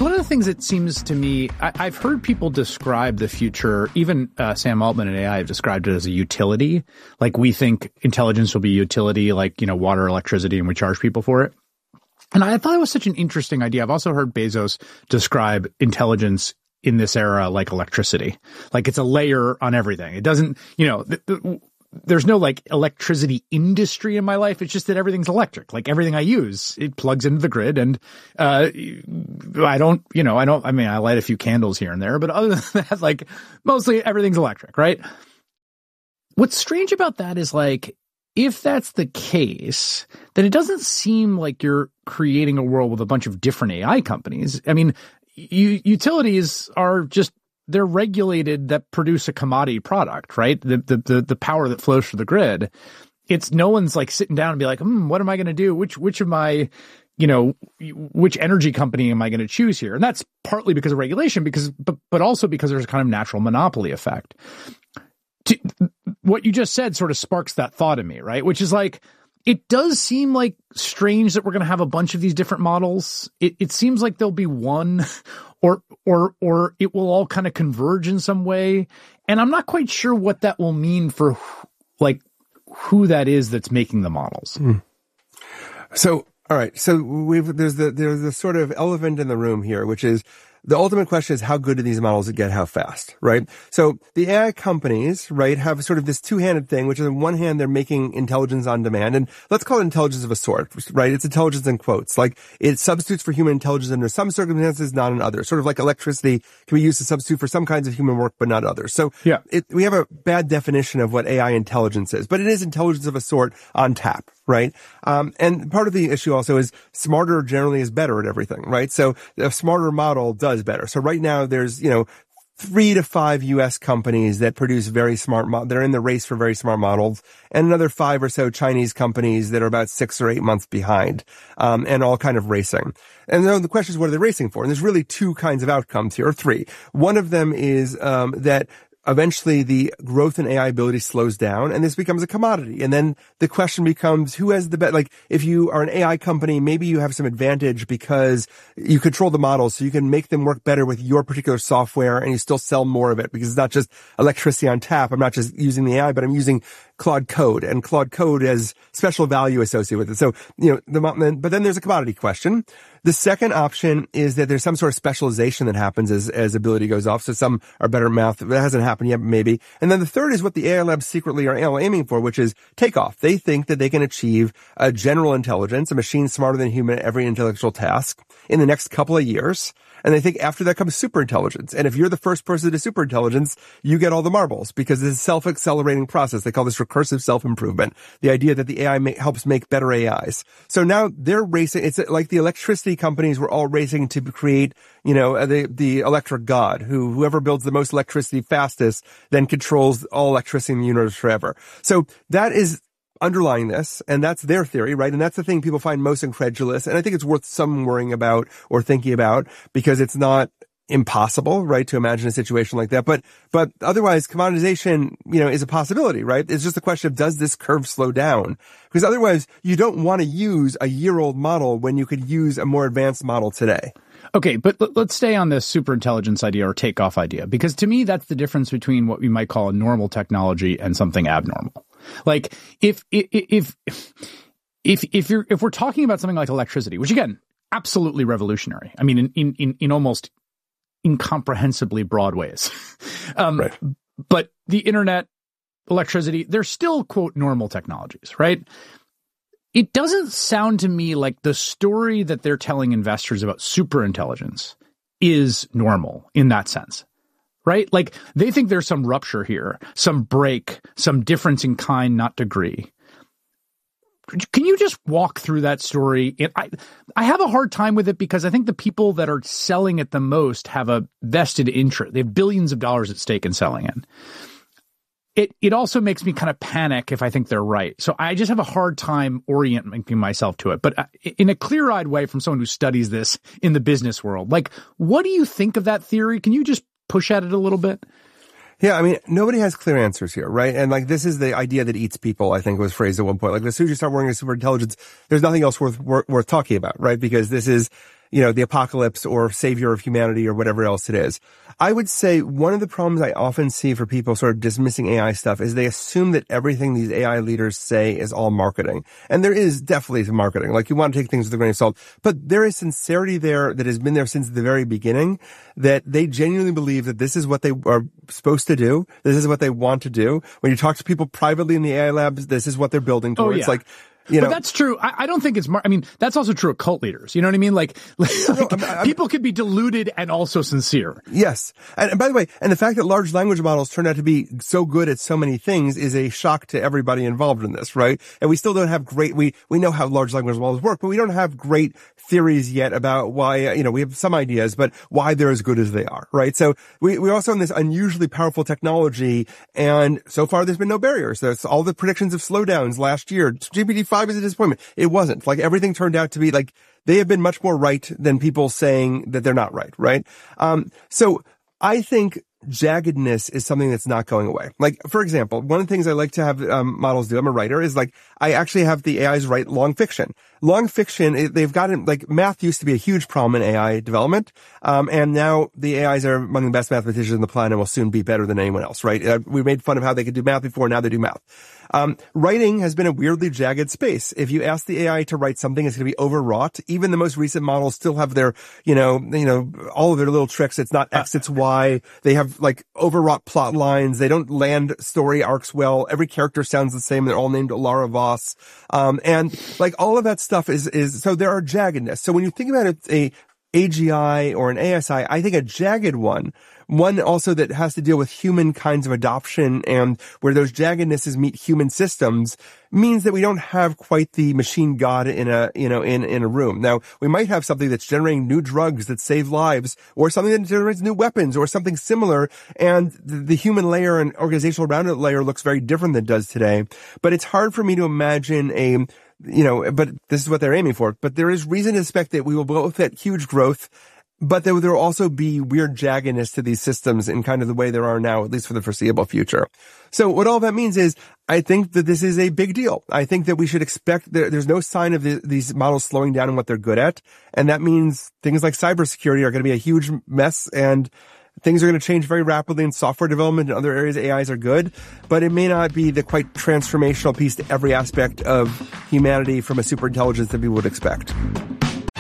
one of the things that seems to me, I've heard people describe the future, even Sam Altman and AI have described it as a utility. Like we think intelligence will be utility, like, water, electricity, and we charge people for it. And I thought it was such an interesting idea. I've also heard Bezos describe intelligence in this era like electricity. Like it's a layer on everything. It doesn't, there's no like electricity industry in my life. It's just that everything's electric. Like everything I use, it plugs into the grid. And, I light a few candles here and there, but other than that, like mostly everything's electric, right? What's strange about that is like, if that's the case, then it doesn't seem like you're creating a world with a bunch of different AI companies. I mean, utilities are just, they're regulated that produce a commodity product, right? The power that flows through the grid. It's no one's like sitting down and be like, what am I going to do? Which of my, which energy company am I going to choose here? And that's partly because of regulation, but also because there's a kind of natural monopoly effect. What you just said sort of sparks that thought in me, right? Which is like, it does seem like strange that we're going to have a bunch of these different models. It seems like there'll be one or it will all kind of converge in some way. And I'm not quite sure what that will mean for like who that is that's making the models. So, all right. So there's the sort of elephant in the room here, which is the ultimate question is how good do these models get how fast, right? So the AI companies, right, have sort of this two-handed thing, which is on one hand, they're making intelligence on demand. And let's call it intelligence of a sort, right? It's intelligence in quotes. Like it substitutes for human intelligence under some circumstances, not in others. Sort of like electricity can be used to substitute for some kinds of human work, but not others. So yeah, we have a bad definition of what AI intelligence is, but it is intelligence of a sort on tap. Right. And part of the issue also is smarter generally is better at everything. Right. So a smarter model does better. So right now there's, 3 to 5 US companies that produce very smart they're in the race for very smart models, and another 5 or so Chinese companies that are about 6 or 8 months behind, and all kind of racing. And then the question is, what are they racing for? And there's really 2 kinds of outcomes here, or 3. One of them is, that eventually the growth in AI ability slows down and this becomes a commodity. And then the question becomes, who has the best, like if you are an AI company, maybe you have some advantage because you control the models so you can make them work better with your particular software and you still sell more of it because it's not just electricity on tap. I'm not just using the AI, but I'm using Claude Code, and Claude Code has special value associated with it. So, but then there's a commodity question. The second option is that there's some sort of specialization that happens as ability goes off. So some are better at math. That hasn't happened yet, maybe. And then the third is what the AI labs secretly are aiming for, which is takeoff. They think that they can achieve a general intelligence, a machine smarter than human at every intellectual task in the next couple of years. And they think after that comes superintelligence. And if you're the first person to superintelligence, you get all the marbles because it's a self-accelerating process. They call this recursive self-improvement. The idea that the AI helps make better AIs. So now they're racing. It's like the electricity companies were all racing to create, the electric god, whoever builds the most electricity fastest then controls all electricity in the universe forever. So that is underlying this, and that's their theory, right? And that's the thing people find most incredulous. And I think it's worth some worrying about or thinking about because it's not impossible, right, to imagine a situation like that. But otherwise, commoditization, is a possibility, right? It's just a question of does this curve slow down? Because otherwise, you don't want to use a year-old model when you could use a more advanced model today. Okay, but let's stay on this superintelligence idea or takeoff idea, because to me, that's the difference between what we might call a normal technology and something abnormal. Like if we're talking about something like electricity, which again, absolutely revolutionary. I mean, in almost incomprehensibly broad ways. Right. But the internet, electricity, they're still, quote, normal technologies, right? It doesn't sound to me like the story that they're telling investors about superintelligence is normal in that sense, right? Like they think there's some rupture here, some break, some difference in kind, not degree. Can you just walk through that story? I have a hard time with it because I think the people that are selling it the most have a vested interest. They have billions of dollars at stake in selling it. It also makes me kind of panic if I think they're right. So I just have a hard time orienting myself to it. But in a clear-eyed way from someone who studies this in the business world, like, what do you think of that theory? Can you just push at it a little bit? Yeah, I mean, nobody has clear answers here, right? And like, this is the idea that eats people, I think was phrased at one point. Like, as soon as you start worrying about superintelligence, there's nothing else worth talking about, right? Because this is, the apocalypse or savior of humanity or whatever else it is. I would say one of the problems I often see for people sort of dismissing AI stuff is they assume that everything these AI leaders say is all marketing. And there is definitely some marketing. Like, you want to take things with a grain of salt, but there is sincerity there that has been there since the very beginning, that they genuinely believe that this is what they are supposed to do. This is what they want to do. When you talk to people privately in the AI labs, this is what they're building towards. Oh, yeah. But that's true. I don't think it's, that's also true of cult leaders. You know what I mean? People could be deluded and also sincere. Yes. And by the way, and the fact that large language models turn out to be so good at so many things is a shock to everybody involved in this, right? And we still don't have we know how large language models work, but we don't have great theories yet about why, we have some ideas, but why they're as good as they are, right? So we're also in this unusually powerful technology, and so far there's been no barriers. There's all the predictions of slowdowns last year. GPT-5 is a disappointment. It wasn't. Everything turned out to be they have been much more right than people saying that they're not right? So I think jaggedness is something that's not going away. For example, one of the things I like to have models do, I'm a writer, is I actually have the AIs write long fiction. Long fiction, they've gotten, math used to be a huge problem in AI development, and now the AIs are among the best mathematicians on the planet and will soon be better than anyone else, right? We made fun of how they could do math before, now they do math. Writing has been a weirdly jagged space. If you ask the AI to write something, it's going to be overwrought. Even the most recent models still have their, all of their little tricks. It's not X, it's Y. They have overwrought plot lines. They don't land story arcs well. Every character sounds the same. They're all named Lara Voss. And all of that stuff is, so there are jaggedness. So when you think about a AGI or an ASI, I think a jagged one also that has to deal with human kinds of adoption and where those jaggednesses meet human systems, means that we don't have quite the machine god in a room. Now, we might have something that's generating new drugs that save lives, or something that generates new weapons, or something similar, and the human layer and organizational around it layer looks very different than it does today. But it's hard for me to imagine but this is what they're aiming for. But there is reason to suspect that we will both hit huge growth, but there will also be weird jaggedness to these systems in kind of the way there are now, at least for the foreseeable future. So what all that means is, I think that this is a big deal. I think that we should expect there's no sign of these models slowing down in what they're good at. And that means things like cybersecurity are going to be a huge mess, and things are going to change very rapidly in software development and other areas. AIs are good, but it may not be the quite transformational piece to every aspect of humanity from a superintelligence that we would expect.